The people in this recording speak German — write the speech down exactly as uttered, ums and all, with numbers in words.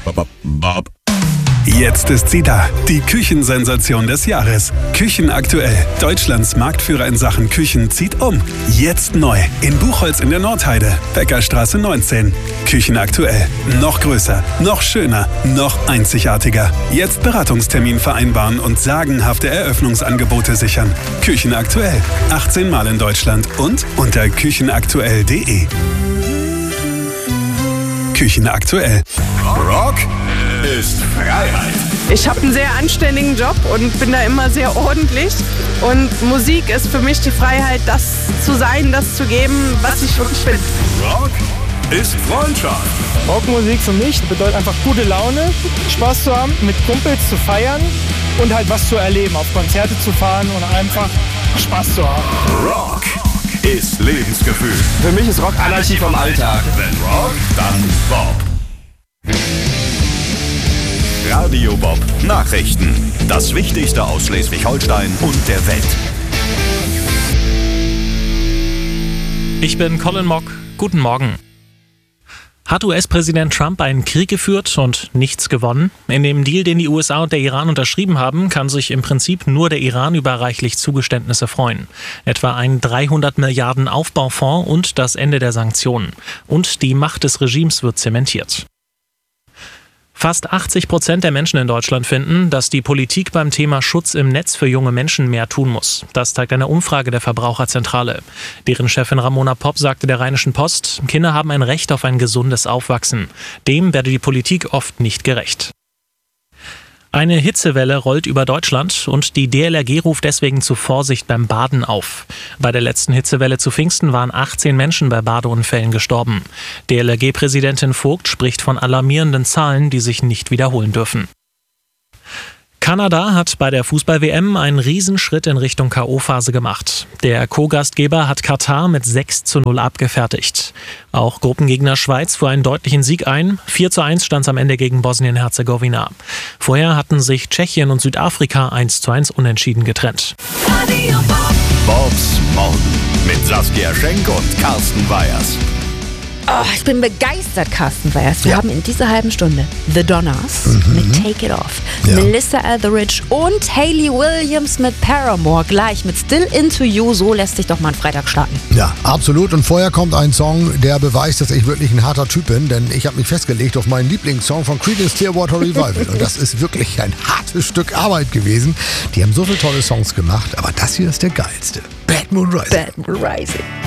Bob, Bob. Jetzt ist sie da, die Küchensensation des Jahres. Küchenaktuell. Deutschlands Marktführer in Sachen Küchen zieht um. Jetzt neu. In Buchholz in der Nordheide. Bäckerstraße neunzehn. Küchenaktuell. Noch größer, noch schöner, noch einzigartiger. Jetzt Beratungstermin vereinbaren und sagenhafte Eröffnungsangebote sichern. Küchenaktuell. achtzehn Mal in Deutschland und unter küchenaktuell punkt de. Küchenaktuell. Rock ist Freiheit. Ich habe einen sehr anständigen Job und bin da immer sehr ordentlich. Und Musik ist für mich die Freiheit, das zu sein, das zu geben, was ich wirklich bin. Rock ist Freundschaft. Rockmusik für mich bedeutet einfach gute Laune, Spaß zu haben, mit Kumpels zu feiern und halt was zu erleben, auf Konzerte zu fahren und einfach Spaß zu haben. Rock ist Lebensgefühl. Für mich ist Rock Anarchie vom Alltag. Wenn Rock, dann Bob. Radio Bob Nachrichten. Das Wichtigste aus Schleswig-Holstein und der Welt. Ich bin Colin Mock. Guten Morgen. Hat U S-Präsident Trump einen Krieg geführt und nichts gewonnen? In dem Deal, den die U S A und der Iran unterschrieben haben, kann sich im Prinzip nur der Iran über reichlich Zugeständnisse freuen. Etwa ein dreihundert Milliarden Aufbaufonds und das Ende der Sanktionen. Und die Macht des Regimes wird zementiert. Fast achtzig Prozent der Menschen in Deutschland finden, dass die Politik beim Thema Schutz im Netz für junge Menschen mehr tun muss. Das zeigt eine Umfrage der Verbraucherzentrale. Deren Chefin Ramona Popp sagte der Rheinischen Post, Kinder haben ein Recht auf ein gesundes Aufwachsen. Dem werde die Politik oft nicht gerecht. Eine Hitzewelle rollt über Deutschland und die D L R G ruft deswegen zu Vorsicht beim Baden auf. Bei der letzten Hitzewelle zu Pfingsten waren achtzehn Menschen bei Badeunfällen gestorben. D L R G-Präsidentin Vogt spricht von alarmierenden Zahlen, die sich nicht wiederholen dürfen. Kanada hat bei der Fußball-W M einen Riesenschritt in Richtung K O-Phase gemacht. Der Co-Gastgeber hat Katar mit sechs zu null abgefertigt. Auch Gruppengegner Schweiz fuhr einen deutlichen Sieg ein. vier zu eins stand es am Ende gegen Bosnien-Herzegowina. Vorher hatten sich Tschechien und Südafrika eins zu eins unentschieden getrennt. Bobs Morgen mit Saskia Schenk und Carsten Weyers. Oh, ich bin begeistert, Carsten Weyers. Wir Ja. haben in dieser halben Stunde The Donners Mhm. mit Take It Off, Ja. Melissa Etheridge und Hayley Williams mit Paramore gleich mit Still Into You. So lässt sich doch mal ein Freitag starten. Ja, absolut. Und vorher kommt ein Song, der beweist, dass ich wirklich ein harter Typ bin, denn ich habe mich festgelegt auf meinen Lieblingssong von Creedence Clearwater Revival. Und das ist wirklich ein hartes Stück Arbeit gewesen. Die haben so viele tolle Songs gemacht, aber das hier ist der geilste. Bad Moon Rising. Bad Moon Rising.